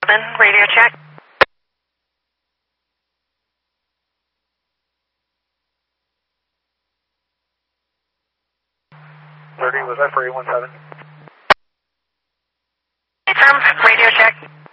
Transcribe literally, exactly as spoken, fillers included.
Radio check. thirty, was that for eight one seven? Confirmed. Radio check.